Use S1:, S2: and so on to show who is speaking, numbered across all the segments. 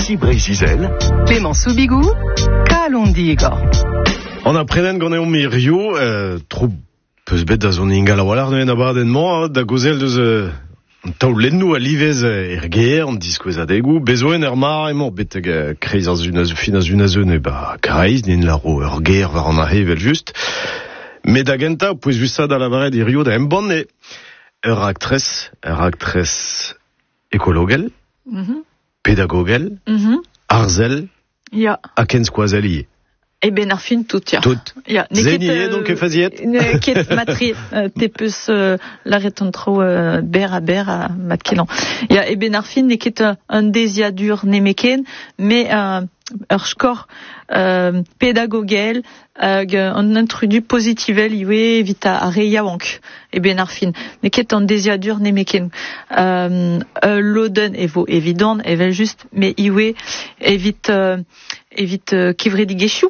S1: Si Brésil,
S2: Clément Soubigou, Kalondigo.
S3: On apprend qu'on est au Mirio, trop peu se bet da zon ingal a walar ne na badenman, da gozel deus taoulennou a livez erger, on diskouez adegou, bezoen mar emor bet kreiz ar fin a zunazun e ba kreiz, nin la ro erger war an a hevel just. Me da genta, pouez vusad a la varet i rio da emban e ur actress ekologel, pedagogel, arzel,
S4: Ja.
S3: a ken skoazeli.
S4: E ben ar fin tout, ja.
S3: Tout.
S4: Ja.
S3: Zenie donc e faziet?
S4: Ket matri, te peus la retentro ber a mat kelan. Ja, e ben ar fin ne ket un desiadur ne meken, me ur skor pedagogel hag an intrudu positivel iwe evit a reiaouank e ben ar fin. Ne ket an desiadur ne meken. Loden evo evidon, evel just, me iwe evit kevredigechou.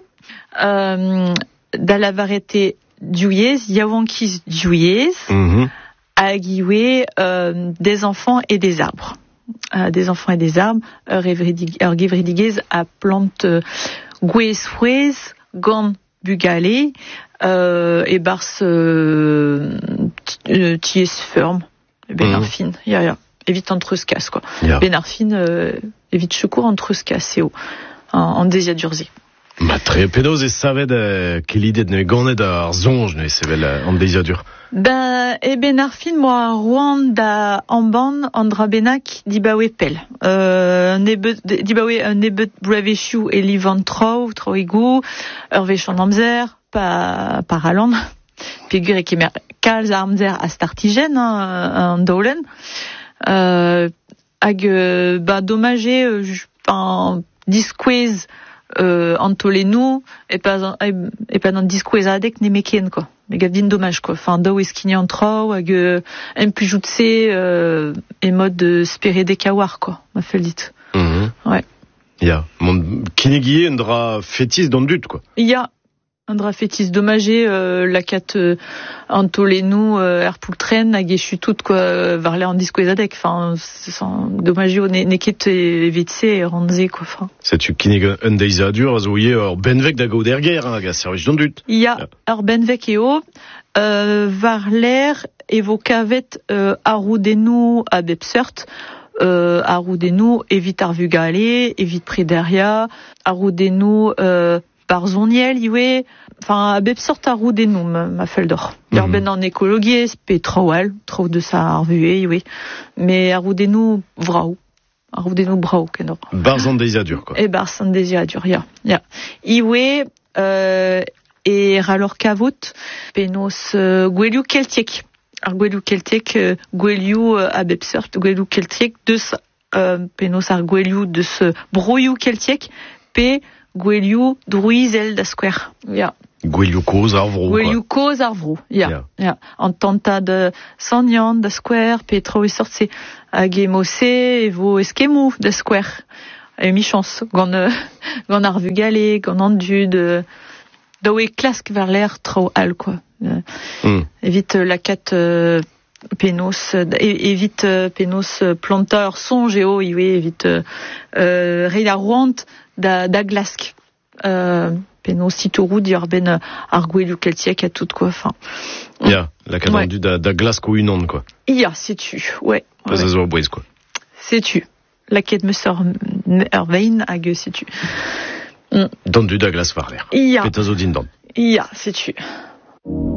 S4: Da la varete diouiez, yaouankiz diouiez, hag iwe des enfants et des arbres. Des enfants et des arbres, ur gevredigez a plante gwez gant bugale, e bars ties ferme, ben ar fin, ya, evit an treuskas, quoi. Ben ar fin, evit choukour an treuskas, eo, an desiadurzi.
S3: Ma tre penaos e savet kelidet ne ganet ar zonj ne sevel an deizadur.
S4: Ben, e ben ar fin moa roan da amban an dra benak dibaoe pel. Dibaoe un nebet brevechou e livan trao egou, ur vech an amzer, pa ralan, pegur e kemer kalz ar amzer a startigen, an daulen, hag ba dommage an diskouez an tolenou e pa an diskouez adek ne meken, quoi. Me gav din dommage, quoi. Enfin, daou eskini an trao hag empujout e mod spere kawar, quoi. Ma fel dit. Ouais.
S3: Ya, mon kinegie un dra fétis d'an dut, quoi.
S4: Ya, un dra fétis dommage, lakat an tolenou poultren hag echu tout, quoi, var le an diskouez adek. Enfin, dommage ne ket evit se ranze, quoi. Enfin.
S3: C'est-tu kinegie un deizadur a zo ie ur benvek da gaud erger, hag a servij d'an dut.
S4: Ya, ur benvek eo, var l'air evo kavet aroudenou a bep seurt, aroudenou evit ar vugale, evit prederia, aroudenou barzoniel iwe, enfin a bep seurt aroudenou ma fel d'or. Ur ben an ekologiez, pe traoal, trao de sa ar vue iwe, me aroudenou vrao. Aroudenou brao ken or.
S3: Barzan deizadur, quoi.
S4: E barzan deizadur, ya. Iwe, e ralor kavout penos gwelioù keltiek. Ar gwelioù keltiek, gwelioù a bep seurt, gwelioù keltiek deus penos ar gwelioù deus broioù keltiek, pe gwelioù drouizel da skwer. Ya.
S3: Gwelioù koz ar vro, quoi.
S4: Gwelioù koz ar vro, ya. An tantad sannian da skwer, pe trao e seurt se hag e mose evo eskemou da skwer. E michans, gant ar vugale, gant an dud, daou e klask var l'air trao al, quoi. Evit lakat penos, evit penos planta ur sonj eo, iwe evit reid ar roant da glask. Penos titoroù di ar ben ar gwelioù keltiek a tout, quoi. Enfin.
S3: Ya, lakat an dud da glask o unan, quoi.
S4: Ya, setu, ouais.
S3: Pas a zo a bouez, quoi.
S4: Setu. Laket me sor ur vein hag setu.
S3: D'an dud da glas var l'air.
S4: Ya.
S3: Pet a zo din dan.
S4: Ya, setu.